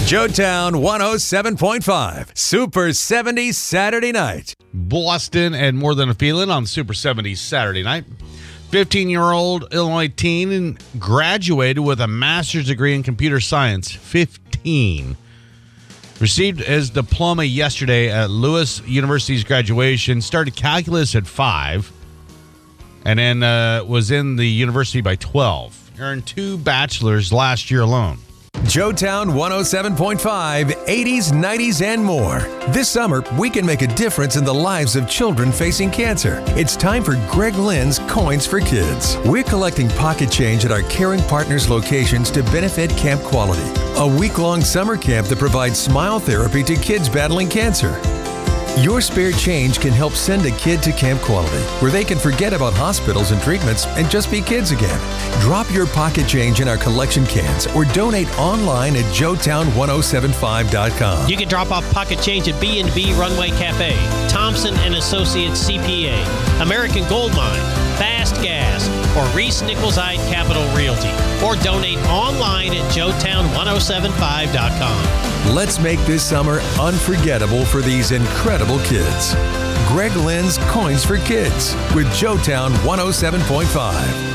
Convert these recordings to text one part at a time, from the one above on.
Joetown 107.5, Super 70s Saturday night. Boston and More Than a Feeling on Super 70s Saturday night. 15-year-old Illinois teen graduated with a master's degree in computer science. 15. Received his diploma yesterday at Lewis University's graduation. Started calculus at 5. And then was in the university by 12. Earned 2 bachelors last year alone. Joetown 107.5, 80s, 90s, and more. This summer, we can make a difference in the lives of children facing cancer. It's time for Greg Lynn's Coins for Kids. We're collecting pocket change at our Caring Partners locations to benefit Camp Quality, a week-long summer camp that provides smile therapy to kids battling cancer. Your spare change can help send a kid to Camp Quality, where they can forget about hospitals and treatments and just be kids again. Drop your pocket change in our collection cans or donate online at joetown1075.com. You can drop off pocket change at B&B Runway Cafe, Thompson & Associates CPA, American Gold Mine, Fast Gas, or Reese Nichols Ide Capital Realty, or donate online at joetown1075.com. Let's make this summer unforgettable for these incredible kids. Greg Lynn's Coins for Kids with Joetown 107.5.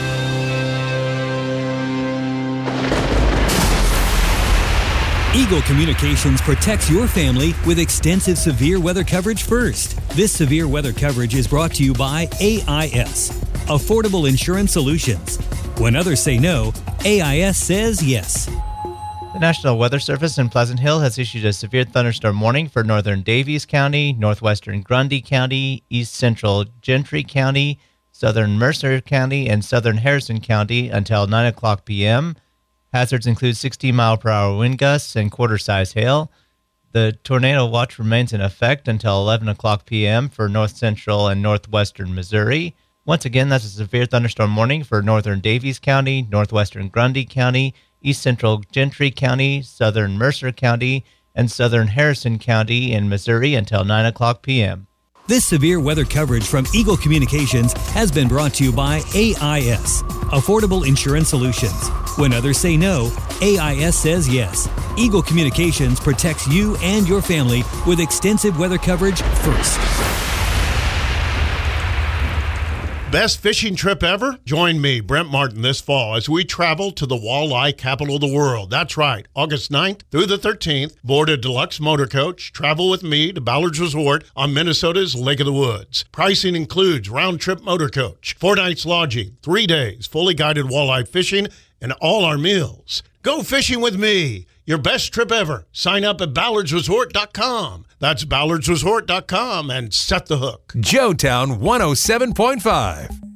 Eagle Communications protects your family with extensive severe weather coverage first. This severe weather coverage is brought to you by AIS, Affordable Insurance Solutions. When others say no, AIS says yes. The National Weather Service in Pleasant Hill has issued a severe thunderstorm warning for northern Davies County, northwestern Grundy County, east central Gentry County, southern Mercer County, and southern Harrison County until 9 o'clock p.m. Hazards include 60-mile-per-hour wind gusts and quarter-size hail. The tornado watch remains in effect until 11 o'clock p.m. for north central and northwestern Missouri. Once again, that's a severe thunderstorm warning for northern Davies County, northwestern Grundy County, east central Gentry County, southern Mercer County, and southern Harrison County in Missouri until 9 o'clock p.m. This severe weather coverage from Eagle Communications has been brought to you by AIS, Affordable Insurance Solutions. When others say no, AIS says yes. Eagle Communications protects you and your family with extensive weather coverage first. Best fishing trip ever? Join me, Brent Martin, this fall as we travel to the walleye capital of the world. That's right, August 9th through the 13th. Board a deluxe motor coach. Travel with me to Ballard's Resort on Minnesota's Lake of the Woods. Pricing includes round-trip motor coach, 4 nights lodging, 3 days, fully guided walleye fishing, and all our meals. Go fishing with me. Your best trip ever. Sign up at ballardsresort.com. That's ballardsresort.com and set the hook. Joetown 107.5.